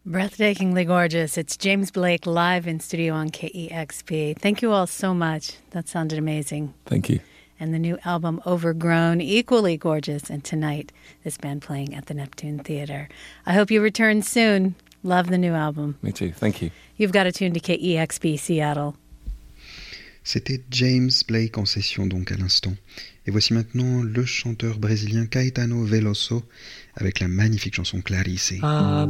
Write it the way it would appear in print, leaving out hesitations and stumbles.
Breathtakingly gorgeous. It's James Blake live in studio on KEXP. Thank you all so much. That sounded amazing. Thank you. And the new album, Overgrown, equally gorgeous. And tonight, this band playing at the Neptune Theater. I hope you return soon. Love the new album. Me too. Thank you. You've got to tune to KEXP Seattle. C'était James Blake en session donc à l'instant. Et voici maintenant le chanteur brésilien Caetano Veloso avec la magnifique chanson Clarice.